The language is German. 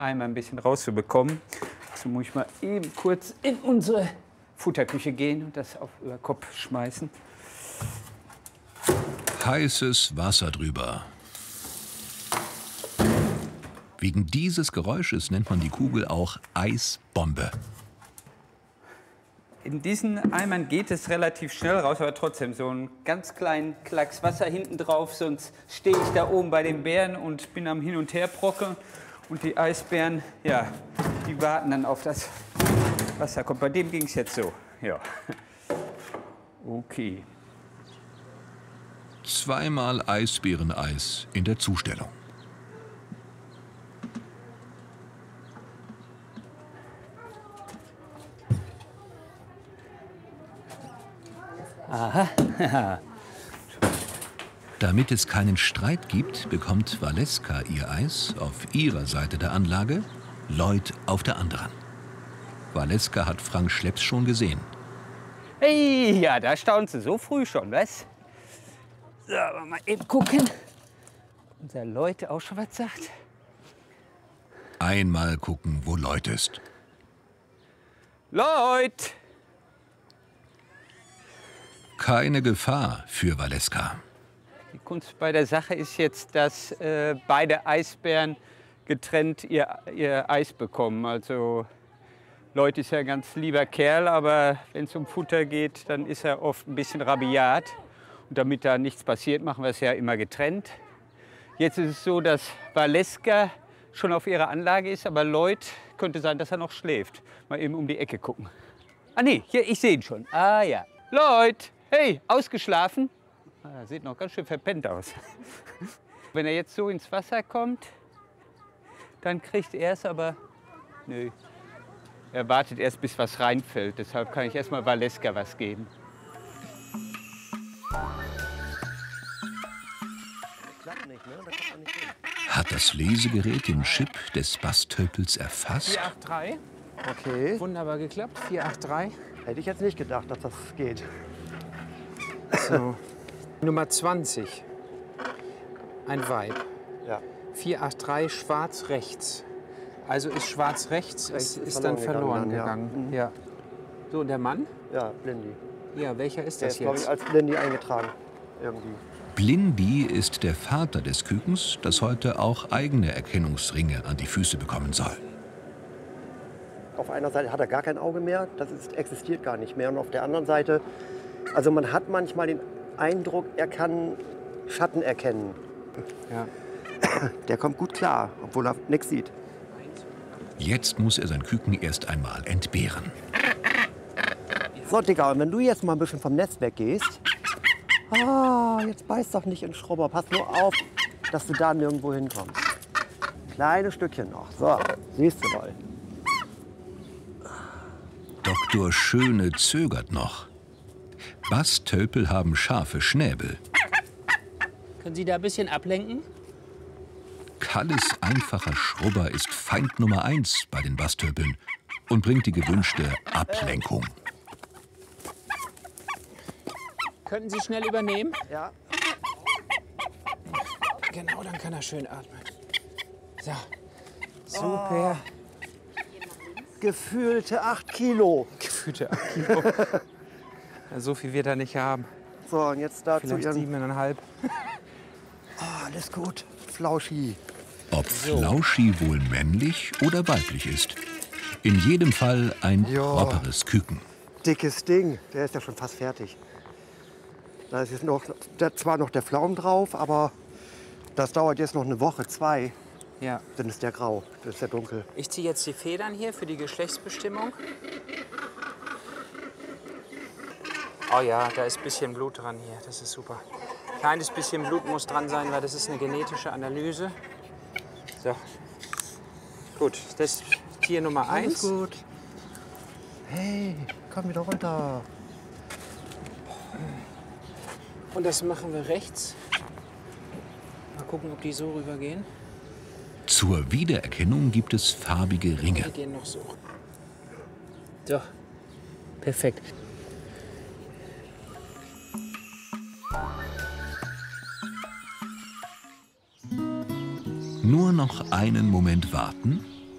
Eimer ein bisschen rauszubekommen. So muss ich mal eben kurz in unsere Futterküche gehen und das auf über Kopf schmeißen. Heißes Wasser drüber. Wegen dieses Geräusches nennt man die Kugel auch Eisbombe. In diesen Eimern geht es relativ schnell raus, aber trotzdem so einen ganz kleinen Klacks Wasser hinten drauf, sonst stehe ich da oben bei den Bären und bin am Hin- und Herbrocke. Und die Eisbären, ja, die warten dann auf das Wasser. Kommt. Bei dem ging es jetzt so, ja. Okay. Zweimal Eisbäreneis in der Zustellung. Aha. Damit es keinen Streit gibt, bekommt Valeska ihr Eis auf ihrer Seite der Anlage, Lloyd auf der anderen. Valeska hat Frank Schlepps schon gesehen. Hey, ja, da staunst du so früh schon, was? So, mal eben gucken. Unser Lloyd auch schon was sagt. Einmal gucken, wo Lloyd ist. Lloyd! Keine Gefahr für Valeska. Die Kunst bei der Sache ist jetzt, dass beide Eisbären getrennt ihr Eis bekommen. Also Lloyd ist ja ein ganz lieber Kerl, aber wenn es um Futter geht, dann ist er oft ein bisschen rabiat. Und damit da nichts passiert, machen wir es ja immer getrennt. Jetzt ist es so, dass Valeska schon auf ihrer Anlage ist, aber Lloyd könnte sein, dass er noch schläft. Mal eben um die Ecke gucken. Ah nee, hier, ich sehe ihn schon. Ah ja. Lloyd, hey, ausgeschlafen? Ah, sieht noch ganz schön verpennt aus. Wenn er jetzt so ins Wasser kommt, dann kriegt er es, aber nö. Er wartet erst, bis was reinfällt. Deshalb kann ich erst mal Valeska was geben. Hat das Lesegerät den Chip des Bastölpels erfasst? 483. Okay. Wunderbar geklappt. 483. Hätte ich jetzt nicht gedacht, dass das geht. So. Nummer 20. Ein Weib. Ja. 483 schwarz rechts. Also ist schwarz rechts, Rechts ist dann verloren gegangen, gegangen. Ja. So, und der Mann? Ja, Blindy. Ja, welcher ist Der das ist, glaube ich, jetzt? als Blindy eingetragen. Irgendwie. Blindy ist der Vater des Kükens, das heute auch eigene Erkennungsringe an die Füße bekommen soll. Auf einer Seite hat er gar kein Auge mehr, existiert gar nicht mehr. Und auf der anderen Seite, also man hat manchmal den Eindruck, er kann Schatten erkennen. Ja. Der kommt gut klar, obwohl er nichts sieht. Jetzt muss er sein Küken erst einmal entbehren. So, Digga, und wenn du jetzt mal ein bisschen vom Netz weggehst. Jetzt beiß doch nicht in den Schrubber. Pass nur auf, dass du da nirgendwo hinkommst. Kleine Stückchen noch. So, siehst du wohl. Dr. Schöne zögert noch. Bastölpel haben scharfe Schnäbel. Können Sie da ein bisschen ablenken? Kalles einfacher Schrubber ist Feind Nummer 1 bei den Bastölpeln und bringt die gewünschte Ablenkung. Könnten Sie schnell übernehmen? Ja. Genau, dann kann er schön atmen. So. Super. Gefühlte 8 Kilo. Gefühlte 8 Kilo. Ja, so viel wird er nicht haben. So, und jetzt da zu Vielleicht ihren... 7,5. Alles gut. Flauschi. Ob Flauschi wohl männlich oder weiblich ist. In jedem Fall ein properes Küken. Dickes Ding. Der ist ja schon fast fertig. Da ist jetzt noch, zwar noch der Pflaum drauf, aber das dauert jetzt noch eine Woche, 2. Ja. Dann ist der grau, dann ist der dunkel. Ich ziehe jetzt die Federn hier für die Geschlechtsbestimmung. Oh ja, da ist ein bisschen Blut dran hier. Das ist super. Kleines bisschen Blut muss dran sein, weil das ist eine genetische Analyse. So. Gut, das ist Tier Nummer 1. Alles gut. Hey, komm wieder runter. Und das machen wir rechts. Mal gucken, ob die so rübergehen. Zur Wiedererkennung gibt es farbige Die Ringe. gehen noch so. So, perfekt. Nur noch einen Moment warten